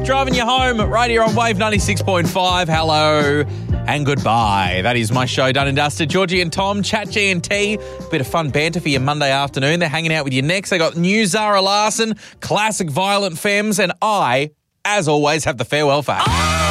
Driving you home right here on Wave 96.5. Hello and goodbye. That is my show done and dusted. Georgie and Tom, Chat G&T. Bit of fun banter for your Monday afternoon. They're hanging out with you next. They got new Zara Larson, classic Violent Femmes, and I, as always, have the farewell fact.